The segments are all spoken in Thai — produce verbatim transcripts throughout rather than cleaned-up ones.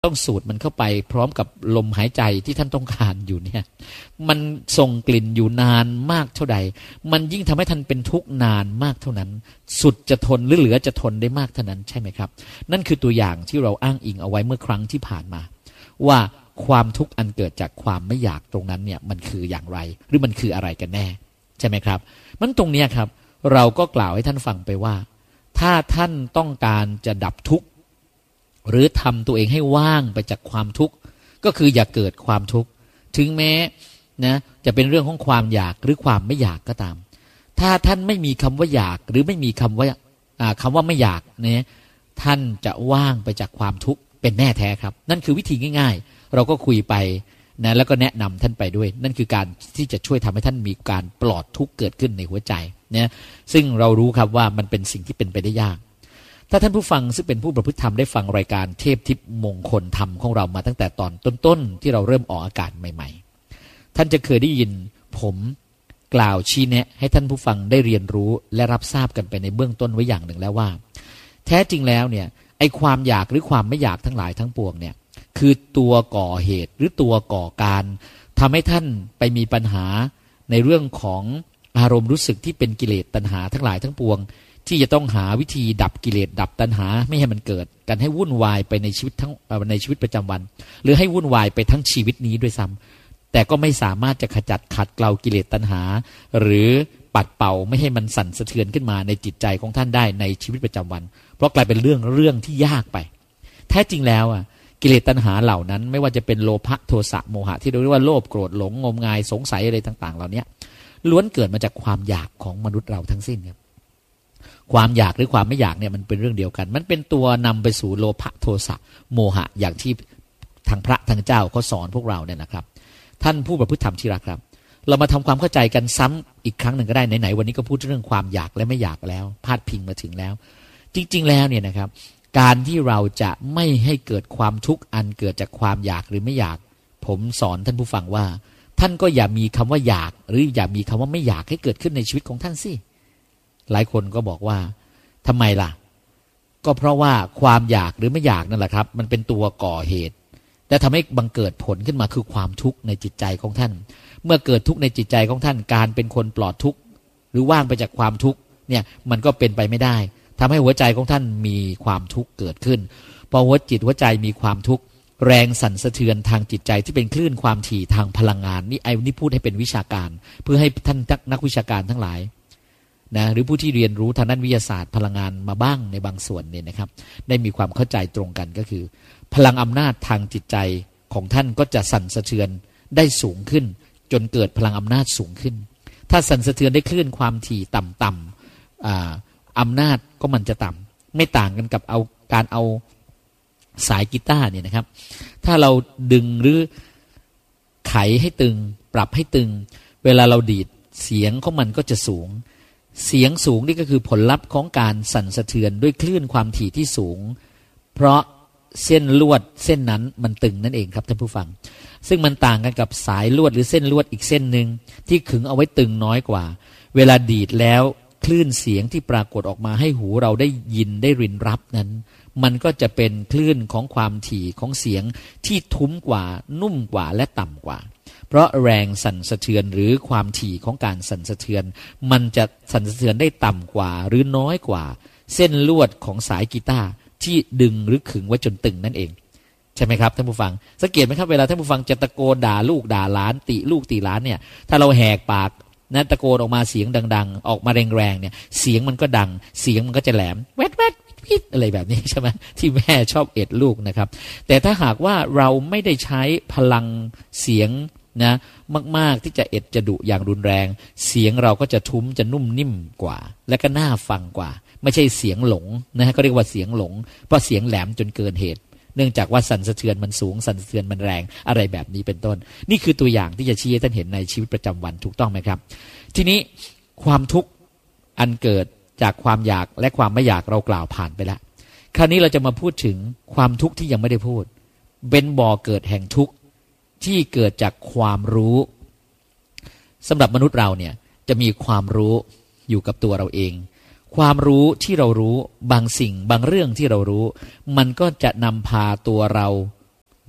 ต้องสูดมันเข้าไปพร้อมกับลมหายใจที่ท่านต้องการอยู่เนี่ยมันส่งกลิ่นอยู่นานมากเท่าใดมันยิ่งทำให้ท่านเป็นทุกข์นานมากเท่านั้นสุดจะทนหรือเหลือจะทนได้มากเท่านั้นใช่ไหมครับนั่นคือตัวอย่างที่เราอ้างอิงเอาไว้เมื่อครั้งที่ผ่านมาว่าความทุกข์อันเกิดจากความไม่อยากตรงนั้นเนี่ยมันคืออย่างไรหรือมันคืออะไรกันแน่ใช่ไหมครับมันตรงนี้ครับเราก็กล่าวให้ท่านฟังไปว่าถ้าท่านต้องการจะดับทุกข์หรือทำตัวเองให้ว่างไปจากความทุกข์ก็คืออย่าเกิดความทุกข์ถึงแม้นะจะเป็นเรื่องของความอยากหรือความไม่อยากก็ตามถ้าท่านไม่มีคำว่าอยากหรือไม่มีคำว่าคำว่าไม่อยากเนี่ยท่านจะว่างไปจากความทุกข์เป็นแน่แท้ครับนั่นคือวิธีง่ายๆเราก็คุยไปนะแล้วก็แนะนำท่านไปด้วยนั่นคือการที่จะช่วยทำให้ท่านมีการปลอดทุกข์เกิดขึ้นในหัวใจนะซึ่งเรารู้ครับว่ามันเป็นสิ่งที่เป็นไปได้ยากถ้าท่านผู้ฟังซึ่งเป็นผู้ประพฤติธรรมได้ฟังรายการเทพทิพย์มงคลธรรมของเรามาตั้งแต่ตอนต้นๆที่เราเริ่มออกอากาศใหม่ๆท่านจะเคยได้ยินผมกล่าวชี้แนะให้ท่านผู้ฟังได้เรียนรู้และรับทราบกันไปในเบื้องต้นไว้อย่างหนึ่งแล้วว่าแท้จริงแล้วเนี่ยไอ้ความอยากหรือความไม่อยากทั้งหลายทั้งปวงเนี่ยคือตัวก่อเหตุหรือตัวก่อการทำให้ท่านไปมีปัญหาในเรื่องของอารมณ์รู้สึกที่เป็นกิเลสตัณหาทั้งหลายทั้งปวงที่จะต้องหาวิธีดับกิเลสดับตัณหาไม่ให้มันเกิดกันให้วุ่นวายไปในชีวิตทั้งในชีวิตประจำวันหรือให้วุ่นวายไปทั้งชีวิตนี้ด้วยซ้ำแต่ก็ไม่สามารถจะขจัดขัดเกลากิเลสตัณหาหรือปัดเป่าไม่ให้มันสั่นสะเทือนขึ้นมาในจิตใจของท่านได้ในชีวิตประจำวันเพราะกลายเป็นเรื่องเรื่องที่ยากไปแท้จริงแล้วอ่ะกิเลสตัณหาเหล่านั้นไม่ว่าจะเป็นโลภะโทสะโมหะที่เรียกว่าโลภโกรธหลงงมงายสงสัยอะไรต่างๆเหล่านี้ล้วนเกิดมาจากความอยากของมนุษย์เราทั้งสิ้นครับความอยากหรือความไม่อยากเนี่ยมันเป็นเรื่องเดียวกันมันเป็นตัวนำไปสู่โลภะโทสะโมหะอย่างที่ทางพระทางเจ้าเขาสอนพวกเราเนี่ยนะครับท่านผู้ประพฤติธรรมที่รักครับเรามาทำความเข้าใจกันซ้ำอีกครั้งหนึ่งก็ได้ไหนๆวันนี้ก็พูดเรื่องความอยากและไม่อยากแล้วพาดพิงมาถึงแล้วจริงๆแล้วเนี่ยนะครับการที่เราจะไม่ให้เกิดความทุกข์อันเกิดจากความอยากหรือไม่อยากผมสอนท่านผู้ฟังว่าท่านก็อย่ามีคำว่าอยากหรืออย่ามีคำว่าไม่อยากให้เกิดขึ้นในชีวิตของท่านสิหลายคนก็บอกว่าทำไมล่ะก็เพราะว่าความอยากหรือไม่อยากนั่นแหละครับมันเป็นตัวก่อเหตุและทำให้บังเกิดผลขึ้นมาคือความทุกข์ในจิตใจของท่านเมื่อเกิดทุกข์ในจิตใจของท่านการเป็นคนปลอดทุกข์หรือว่างไปจากความทุกข์เนี่ยมันก็เป็นไปไม่ได้ทำให้หัวใจของท่านมีความทุกข์เกิดขึ้นพอหัวจิตหัวใจมีความทุกข์แรงสั่นสะเทือนทางจิตใจที่เป็นคลื่นความถี่ทางพลังงานนี่ไอ้นี่พูดให้เป็นวิชาการเพื่อให้ท่านนักวิชาการทั้งหลายนะหรือผู้ที่เรียนรู้ทางด้านวิทยาศาสตร์พลังงานมาบ้างในบางส่วนเนี่ยนะครับได้มีความเข้าใจตรงกันก็คือพลังอำนาจทางจิตใจของท่านก็จะสั่นสะเทือนได้สูงขึ้นจนเกิดพลังอำนาจสูงขึ้นถ้าสั่นสะเทือนได้คลื่นความถี่ต่ำๆอ่าอำนาจก็มันจะต่ำไม่ต่างกันกับเอาการเอาสายกีตาร์เนี่ยนะครับถ้าเราดึงหรือไขให้ตึงปรับให้ตึงเวลาเราดีดเสียงของมันก็จะสูงเสียงสูงนี่ก็คือผลลัพธ์ของการสั่นสะเทือนด้วยคลื่นความถี่ที่สูงเพราะเส้นลวดเส้นนั้นมันตึงนั่นเองครับท่านผู้ฟังซึ่งมันต่างกันกับสายลวดหรือเส้นลวดอีกเส้นหนึ่งที่ขึงเอาไว้ตึงน้อยกว่าเวลาดีดแล้วคลื่นเสียงที่ปรากฏออกมาให้หูเราได้ยินได้รินรับนั้นมันก็จะเป็นคลื่นของความถี่ของเสียงที่ทุ้มกว่านุ่มกว่าและต่ำกว่าเพราะแรงสั่นสะเทือนหรือความถี่ของการสั่นสะเทือนมันจะสั่นสะเทือนได้ต่ำกว่าหรือน้อยกว่าเส้นลวดของสายกีตาร์ที่ดึงหรือขึงไว้จนตึงนั่นเองใช่ไหมครับท่านผู้ฟังสังเกตไหมครับเวลาท่านผู้ฟังจะตะโกนด่าลูกด่าหลานติลูกติหลานเนี่ยถ้าเราแหกปากนะตะโกนออกมาเสียงดังๆออกมาแรงๆเนี่ยเสียงมันก็ดังเสียงมันก็จะแหลมแวดแวดพิษอะไรแบบนี้ใช่ไหมที่แม่ชอบเอ็ดลูกนะครับแต่ถ้าหากว่าเราไม่ได้ใช้พลังเสียงนะมากๆที่จะเอ็ดจะดุอย่างรุนแรงเสียงเราก็จะทุ้มจะนุ่มนิ่มกว่าและก็น่าฟังกว่าไม่ใช่เสียงหลงนะฮะก็เรียกว่าเสียงหลงเพราะเสียงแหลมจนเกินเหตุเนื่องจากว่าสั่นสะเทือนมันสูงสั่นสะเทือนมันแรงอะไรแบบนี้เป็นต้นนี่คือตัวอย่างที่จะชี้ให้ท่านเห็นในชีวิตประจำวันถูกต้องไหมครับทีนี้ความทุกข์อันเกิดจากความอยากและความไม่อยากเรากล่าวผ่านไปแล้วคราวนี้เราจะมาพูดถึงความทุกข์ที่ยังไม่ได้พูดเป็นบ่อเกิดแห่งทุกข์ที่เกิดจากความรู้สำหรับมนุษย์เราเนี่ยจะมีความรู้อยู่กับตัวเราเองความรู้ที่เรารู้บางสิ่งบางเรื่องที่เรารู้มันก็จะนำพาตัวเรา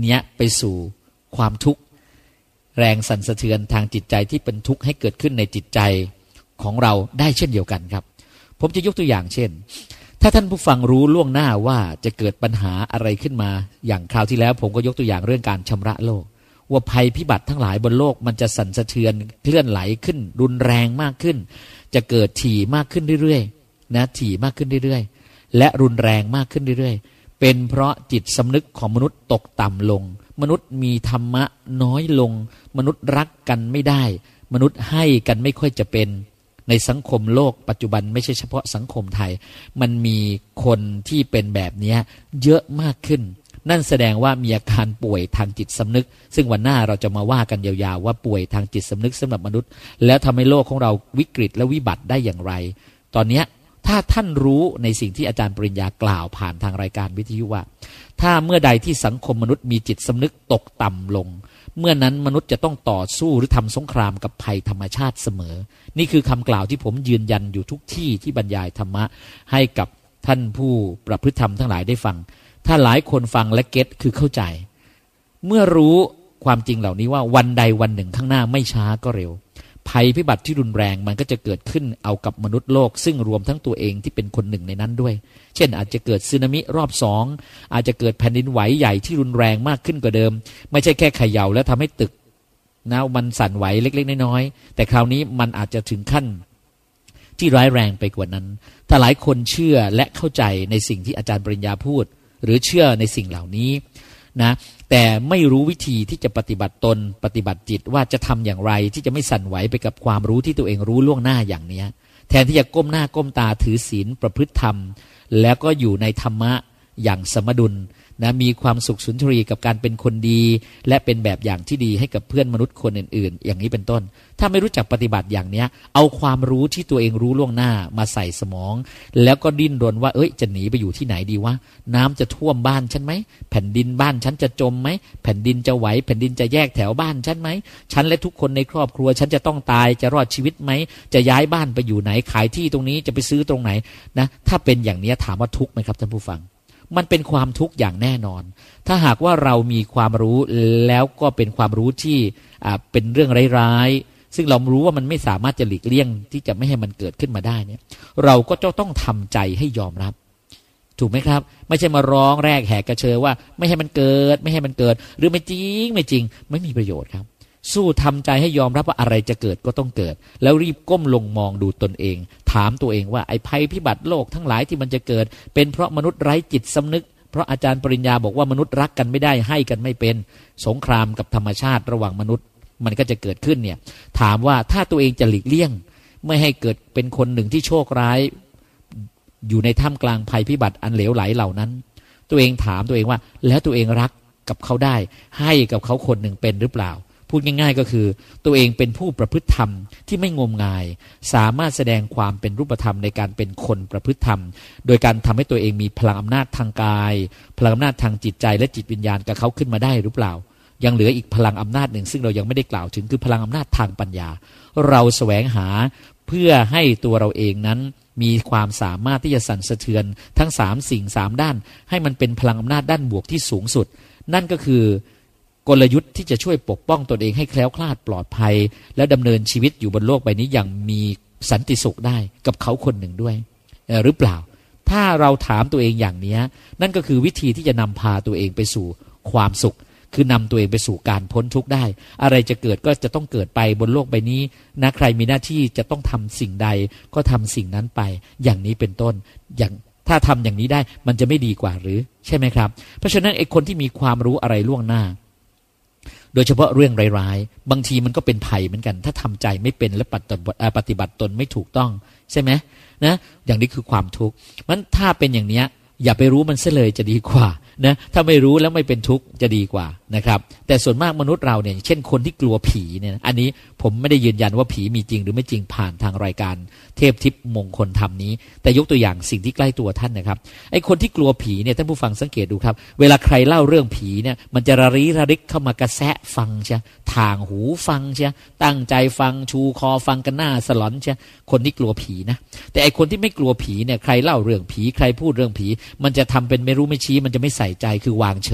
เนี้ยไปสู่ความทุกข์แรงสั่นสะเทือนทางจิตใจที่เป็นทุกข์ให้เกิดขึ้นในจิตใจของเราได้เช่นเดียวกันครับผมจะยกตัวอย่างเช่นถ้าท่านผู้ฟังรู้ล่วงหน้าว่าจะเกิดปัญหาอะไรขึ้นมาอย่างคราวที่แล้วผมก็ยกตัวอย่างเรื่องการชำระโลกว่าภัยพิบัติทั้งหลายบนโลกมันจะสั่นสะเทือนเคลื่อนไหลขึ้นรุนแรงมากขึ้นจะเกิดถี่มากขึ้นเรื่อยๆนะถี่มากขึ้นเรื่อยๆและรุนแรงมากขึ้นเรื่อยๆเป็นเพราะจิตสำนึกของมนุษย์ตกต่ำลงมนุษย์มีธรรมะน้อยลงมนุษย์รักกันไม่ได้มนุษย์ให้กันไม่ค่อยจะเป็นในสังคมโลกปัจจุบันไม่ใช่เฉพาะสังคมไทยมันมีคนที่เป็นแบบนี้เยอะมากขึ้นนั่นแสดงว่ามีอาการป่วยทางจิตสำนึกซึ่งวันหน้าเราจะมาว่ากันยาวๆว่าป่วยทางจิตสำนึกสำหรับมนุษย์แล้วทำให้โลกของเราวิกฤตและวิบัติได้อย่างไรตอนนี้ถ้าท่านรู้ในสิ่งที่อาจารย์ปริญญากล่าวผ่านทางรายการวิทยุว่าถ้าเมื่อใดที่สังคมมนุษย์มีจิตสำนึกตกต่ำลงเมื่อนั้นมนุษย์จะต้องต่อสู้หรือทำสงครามกับภัยธรรมชาติเสมอนี่คือคำกล่าวที่ผมยืนยันอยู่ทุกที่ที่บรรยายธรรมะให้กับท่านผู้ประพฤติธรรมทั้งหลายได้ฟังถ้าหลายคนฟังและเก็ตคือเข้าใจเมื่อรู้ความจริงเหล่านี้ว่าวันใดวันหนึ่งข้างหน้าไม่ช้าก็เร็วภัยพิบัติที่รุนแรงมันก็จะเกิดขึ้นเอากับมนุษย์โลกซึ่งรวมทั้งตัวเองที่เป็นคนหนึ่งในนั้นด้วยเช่นอาจจะเกิดสึนามิรอบสองอาจจะเกิดแผ่นดินไหวใหญ่ที่รุนแรงมากขึ้นกว่าเดิมไม่ใช่แค่เขย่าแล้วทำให้ตึกนะมันสั่นไหวเล็กๆน้อยๆแต่คราวนี้มันอาจจะถึงขั้นที่ร้ายแรงไปกว่านั้นถ้าหลายคนเชื่อและเข้าใจในสิ่งที่อาจารย์ปริญญาพูดหรือเชื่อในสิ่งเหล่านี้นะแต่ไม่รู้วิธีที่จะปฏิบัติตนปฏิบัติจิตว่าจะทำอย่างไรที่จะไม่สั่นไหวไปกับความรู้ที่ตัวเองรู้ล่วงหน้าอย่างนี้แทนที่จะก้มหน้าก้มตาถือศีลประพฤติธรรมแล้วก็อยู่ในธรรมะอย่างสมดุลนะมีความสุขสุนทรีกับการเป็นคนดีและเป็นแบบอย่างที่ดีให้กับเพื่อนมนุษย์คนอื่นๆอย่างนี้เป็นต้นถ้าไม่รู้จักปฏิบัติอย่างนี้เอาความรู้ที่ตัวเองรู้ล่วงหน้ามาใส่สมองแล้วก็ดิ้นรนว่าเอ้ยจะหนีไปอยู่ที่ไหนดีวะน้ำจะท่วมบ้านฉันไหมแผ่นดินบ้านฉันจะจมไหมแผ่นดินจะไหวแผ่นดินจะแยกแถวบ้านฉันไหมฉันและทุกคนในครอบครัวฉันจะต้องตายจะรอดชีวิตไหมจะย้ายบ้านไปอยู่ไหนขายที่ตรงนี้จะไปซื้อตรงไหนนะถ้าเป็นอย่างนี้ถามว่าทุกข์ไหมครับท่านผู้ฟังมันเป็นความทุกข์อย่างแน่นอนถ้าหากว่าเรามีความรู้แล้วก็เป็นความรู้ที่อ่าเป็นเรื่องร้ายๆซึ่งเรารู้ว่ามันไม่สามารถจะหลีกเลี่ยงที่จะไม่ให้มันเกิดขึ้นมาได้เนี่ยเราก็จะต้องทำใจให้ยอมรับถูกไหมครับไม่ใช่มาร้องแรกแหกกระเชอว่าไม่ให้มันเกิดไม่ให้มันเกิดหรือไม่จริงไม่จริงไม่มีประโยชน์ครับสู้ทำใจให้ยอมรับว่าอะไรจะเกิดก็ต้องเกิดแล้วรีบก้มลงมองดูตนเองถามตัวเองว่าไอ้ภัยพิบัติโลกทั้งหลายที่มันจะเกิดเป็นเพราะมนุษย์ไร้จิตสำนึกเพราะอาจารย์ปริญญาบอกว่ามนุษย์รักกันไม่ได้ให้กันไม่เป็นสงครามกับธรรมชาติระหว่างมนุษย์มันก็จะเกิดขึ้นเนี่ยถามว่าถ้าตัวเองจะหลีกเลี่ยงไม่ให้เกิดเป็นคนหนึ่งที่โชคร้ายอยู่ในท่ามกลางภัยพิบัติอันเหลวไหลเหล่านั้นตัวเองถามตัวเองว่าแล้วตัวเองรักกับเขาได้ให้กับเขาคนหนึ่งเป็นหรือเปล่าพูดง่ายๆก็คือตัวเองเป็นผู้ประพฤติธรรมที่ไม่งมงายสามารถแสดงความเป็นรูปธรรมในการเป็นคนประพฤติธรรมโดยการทำให้ตัวเองมีพลังอำนาจทางกายพลังอำนาจทางจิตใจและจิตวิญญาณกับเขาขึ้นมาได้หรือเปล่ายังเหลืออีกพลังอำนาจหนึ่งซึ่งเรายังไม่ได้กล่าวถึงคือพลังอำนาจทางปัญญาเราแสวงหาเพื่อให้ตัวเราเองนั้นมีความสามารถที่จะสั่นสะเทือนทั้งสามสิ่งสามด้านให้มันเป็นพลังอำนาจด้านบวกที่สูงสุดนั่นก็คือกลยุทธ์ที่จะช่วยปกป้องตนเองให้แคล้วคลาดปลอดภัยและดำเนินชีวิตอยู่บนโลกใบนี้อย่างมีสันติสุขได้กับเขาคนหนึ่งด้วยหรือเปล่าถ้าเราถามตัวเองอย่างนี้นั่นก็คือวิธีที่จะนำพาตัวเองไปสู่ความสุขคือนำตัวเองไปสู่การพ้นทุกข์ได้อะไรจะเกิดก็จะต้องเกิดไปบนโลกใบนี้นะใครมีหน้าที่จะต้องทำสิ่งใดก็ทำสิ่งนั้นไปอย่างนี้เป็นต้นอย่างถ้าทำอย่างนี้ได้มันจะไม่ดีกว่าหรือใช่ไหมครับเพราะฉะนั้นไอ้คนที่มีความรู้อะไรล่วงหน้าโดยเฉพาะเรื่องร้ายๆบางทีมันก็เป็นภัยเหมือนกันถ้าทำใจไม่เป็นและปฏิบัติตนไม่ถูกต้องใช่ไหมนะอย่างนี้คือความทุกข์มันถ้าเป็นอย่างนี้อย่าไปรู้มันเสียเลยจะดีกว่านะถ้าไม่รู้แล้วไม่เป็นทุกข์จะดีกว่านะครับแต่ส่วนมากมนุษย์เราเนี่ยเช่นคนที่กลัวผีเนี่ยอันนี้ผมไม่ได้ยืนยันว่าผีมีจริงหรือไม่จริงผ่านทางรายการเทพทิพย์มงคลธรรมนี้แต่ยกตัวอย่างสิ่งที่ใกล้ตัวท่านนะครับไอ้คนที่กลัวผีเนี่ยท่านผู้ฟังสังเกตดูครับเวลาใครเล่าเรื่องผีเนี่ยมันจะระริระริกเข้ามากระแสะฟังใช่ทางหูฟังใช่ตั้งใจฟังชูคอฟังกันหน้าสลอนใช่คนที่กลัวผีนะแต่ไอ้คนที่ไม่กลัวผีเนี่ยใครเล่าเรื่องผีใครพูดเรื่องผีมันจะทำเป็นไม่รู้ไม่ชี้มันจะไม่ใส่ใจคือวางเฉย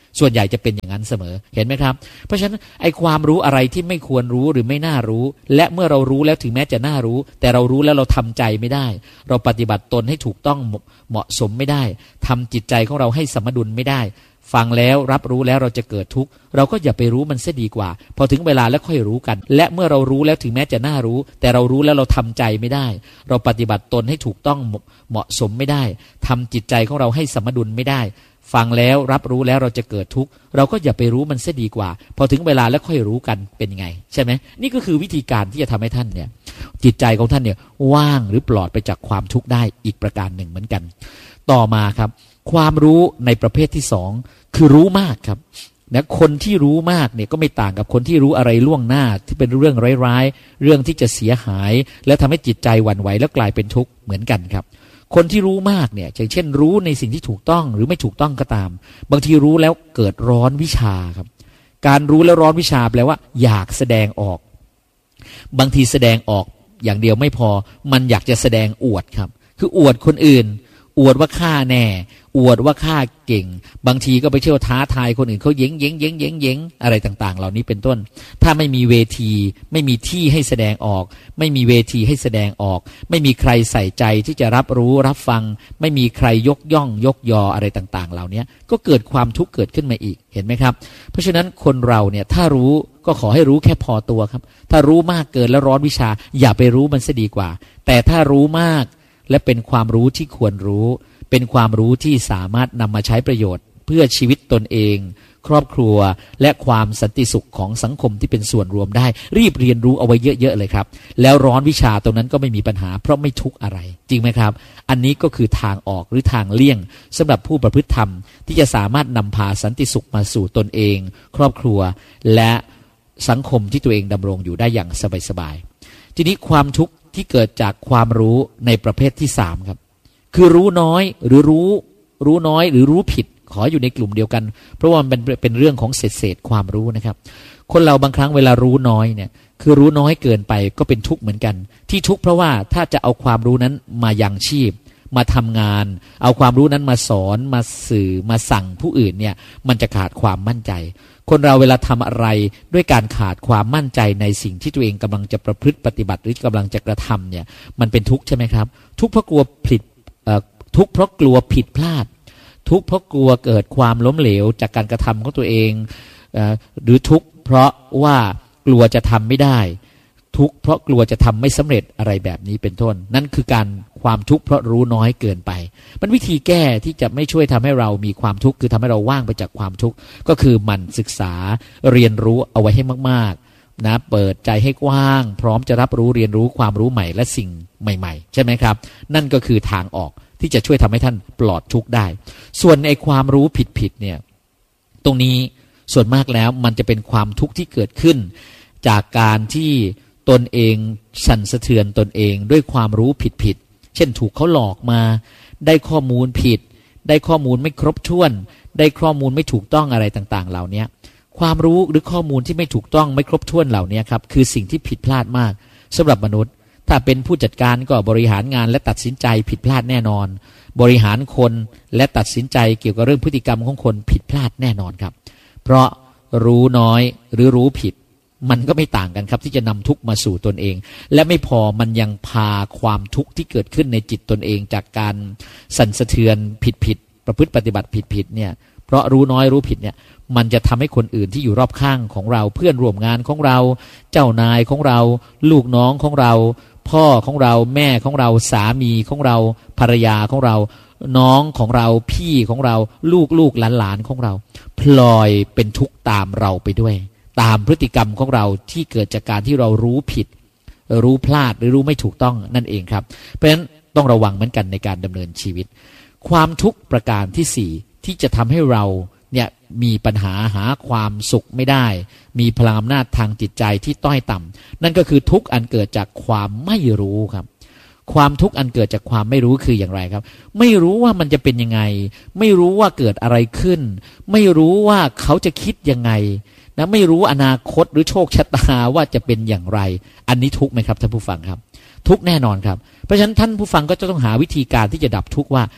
ส่วนใหญ่จะเป็นอย่างนั้นเสมอเห็นไหมครับเพราะฉะนั้นไอ้ความรู้อะไรที่ไม่ควรรู้หรือไม่น่ารู้และเมื่อเรารู้แล้วถึงแม้จะน่ารู้แต่เรารู้แล้วเราทำใจไม่ได้เราปฏิบัติตนให้ถูกต้องเหมาะสมไม่ได้ทำจิตใจของเราให้สมดุลไม่ได้ฟังแล้วรับรู้แล้วเราจะเกิดทุกข์เราก็อย่าไปรู้มันเสียดีกว่าพอถึงเวลาแล้วค่อยรู้กันและเมื่อเรารู้แล้วถึงแม้จะน่ารู้แต่เรารู้แล้วเราทำใจไม่ได้เราปฏิบัติตนให้ถูกต้องเหมาะสมไม่ได้ทำจิตใจของเราให้สมดุลไม่ได้ฟังแล้วรับรู้แล้วเราจะเกิดทุกข์เราก็อย่าไปรู้มันเสียดีกว่าพอถึงเวลาแล้วค่อยรู้กันเป็นไงใช่ไหมนี่ก็คือวิธีการที่จะทำให้ท่านเนี่ยจิตใจของท่านเนี่ยว่างหรือปลอดไปจากความทุกข์ได้อีกประการหนึ่งเหมือนกันต่อมาครับความรู้ในประเภทที่สองคือรู้มากครับนะคนที่รู้มากเนี่ยก็ไม่ต่างกับคนที่รู้อะไรล่วงหน้าที่เป็นเรื่องร้ายๆเรื่องที่จะเสียหายและทำให้จิตใจหวั่นไหวแล้วกลายเป็นทุกข์เหมือนกันครับคนที่รู้มากเนี่ยอย่างเช่นรู้ในสิ่งที่ถูกต้องหรือไม่ถูกต้องก็ตามบางทีรู้แล้วเกิดร้อนวิชาครับการรู้แล้วร้อนวิชาแปลว่าอยากแสดงออกบางทีแสดงออกอย่างเดียวไม่พอมันอยากจะแสดงอวดครับคืออวดคนอื่นอวดว่าข้าแน่อวดว่าข้าเก่งบางทีก็ไปเที่ยวท้าทายคนอื่นเขาเย้งเย้งเย้งเย้งเย้งอะไรต่างๆเหล่านี้เป็นต้นถ้าไม่มีเวทีไม่มีที่ให้แสดงออกไม่มีเวทีให้แสดงออกไม่มีใครใส่ใจที่จะรับรู้รับฟังไม่มีใครยกย่องยกยออะไรต่างๆเหล่านี้ก็เกิดความทุกข์เกิดขึ้นมาอีกเห็นไหมครับเพราะฉะนั้นคนเราเนี่ยถ้ารู้ก็ขอให้รู้แค่พอตัวครับถ้ารู้มากเกินแล้วร้อนวิชาอย่าไปรู้มันซะดีกว่าแต่ถ้ารู้มากและเป็นความรู้ที่ควรรู้เป็นความรู้ที่สามารถนำมาใช้ประโยชน์เพื่อชีวิตตนเองครอบครัวและความสันติสุขของสังคมที่เป็นส่วนรวมได้รีบเรียนรู้เอาไว้เยอะๆเลยครับแล้วร้อนวิชาตรงนั้นก็ไม่มีปัญหาเพราะไม่ทุกข์อะไรจริงไหมครับอันนี้ก็คือทางออกหรือทางเลี่ยงสำหรับผู้ประพฤติธรรมที่จะสามารถนำพาสันติสุขมาสู่ตนเองครอบครัวและสังคมที่ตัวเองดำรงอยู่ได้อย่างสบายๆทีนี้ความทุกข์ที่เกิดจากความรู้ในประเภทที่สามครับคือรู้น้อยหรือรู้รู้น้อยหรือรู้ผิดขออยู่ในกลุ่มเดียวกันเพราะว่ามันเป็นเป็นเรื่องของเศษเศษความรู้นะครับคนเราบางครั้งเวลารู้น้อยเนี่ยคือรู้น้อยเกินไปก็เป็นทุกข์เหมือนกันที่ทุกข์เพราะว่าถ้าจะเอาความรู้นั้นมายังชีพมาทำงานเอาความรู้นั้นมาสอนมาสื่อมาสั่งผู้อื่นเนี่ยมันจะขาดความมั่นใจคนเราเวลาทำอะไรด้วยการขาดความมั่นใจในสิ่งที่ตัวเองกำลังจะประพฤติปฏิบัติหรือกำลังจะกระทำเนี่ยมันเป็นทุกข์ใช่ไหมครับทุกข์เพราะกลัวผิดทุกข์เพราะกลัวผิดพลาดทุกข์เพราะกลัวเกิดความล้มเหลวจากการกระทำของตัวเองหรือทุกข์เพราะว่ากลัวจะทำไม่ได้ทุกข์เพราะกลัวจะทำไม่สำเร็จอะไรแบบนี้เป็นต้นนั่นคือการความทุกข์เพราะรู้น้อยเกินไปมันวิธีแก้ที่จะไม่ช่วยทำให้เรามีความทุกข์คือทำให้เราว่างไปจากความทุกข์ก็คือหมั่นศึกษาเรียนรู้เอาไว้ให้มากๆนะเปิดใจให้กว้างพร้อมจะรับรู้เรียนรู้ความรู้ใหม่และสิ่งใหม่ๆใช่ไหมครับนั่นก็คือทางออกที่จะช่วยทำให้ท่านปลอดทุกข์ได้ส่วนในความรู้ผิดๆเนี่ยตรงนี้ส่วนมากแล้วมันจะเป็นความทุกข์ที่เกิดขึ้นจากการที่ตนเองสั่นสะเทือนตนเองด้วยความรู้ผิดๆเช่นถูกเขาหลอกมาได้ข้อมูลผิดได้ข้อมูลไม่ครบถ้วนได้ข้อมูลไม่ถูกต้องอะไรต่างๆเหล่านี้ความรู้หรือข้อมูลที่ไม่ถูกต้องไม่ครบถ้วนเหล่านี้ครับคือสิ่งที่ผิดพลาดมากสำหรับมนุษย์ถ้าเป็นผู้จัดการก็บริหารงานและตัดสินใจผิดพลาดแน่นอนบริหารคนและตัดสินใจเกี่ยวกับเรื่องพฤติกรรมของคนผิดพลาดแน่นอนครับเพราะรู้น้อยหรือรู้ผิดมันก็ไม่ต่างกันครับที่จะนำทุกข์มาสู่ตนเองและไม่พอมันยังพาความทุกข์ที่เกิดขึ้นในจิตตนเองจากการสั่นสะเทือนผิดๆประพฤติปฏิบัติผิดๆเนี่ยเพราะรู้น้อยรู้ผิดเนี่ยมันจะทำให้คนอื่นที่อยู่รอบข้างของเราเพื่อนร่วมงานของเราเจ้านายของเราลูกน้องของเราพ่อของเราแม่ของเราสามีของเราภรรยาของเราน้องของเราพี่ของเราลูกลูกหลานหลานของเราพลอยเป็นทุกข์ตามเราไปด้วยตามพฤติกรรมของเราที่เกิดจากการที่เรารู้ผิดรู้พลาดหรือรู้ไม่ถูกต้องนั่นเองครับเพราะฉะนั้นต้องระวังเหมือนกันในการดำเนินชีวิตความทุกข์ประการที่สี่ที่จะทำให้เราเนี่ยมีปัญหาหาความสุขไม่ได้มีพลังอำนาจทางจิตใจที่ต้อยต่ำนั่นก็คือทุกข์อันเกิดจากความไม่รู้ครับความทุกข์อันเกิดจากความไม่รู้คืออย่างไรครับไม่รู้ว่ามันจะเป็นยังไงไม่รู้ว่าเกิดอะไรขึ้นไม่รู้ว่าเขาจะคิดยังไงนะไม่รู้อนาคตหรือโชคชะตาว่าจะเป็นอย่างไรอันนี้ทุกข์ไหมครับท่านผู้ฟังครับทุกข์แน่นอนครับเพราะฉะนั้นท่านผู้ฟังก็จะต้องหาวิธีการที่จะดับทุกข์ว่า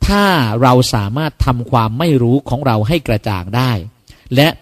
ถ้าเราสามารถทำความไม่รู้ของเราให้กระจ่างได้และ